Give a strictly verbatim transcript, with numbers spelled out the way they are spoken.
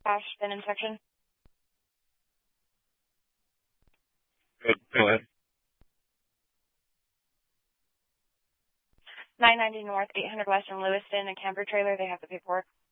Crash bin inspection. Good. Go ahead. nine ninety North, eight hundred West in Lewiston, a camper trailer. They have the paperwork.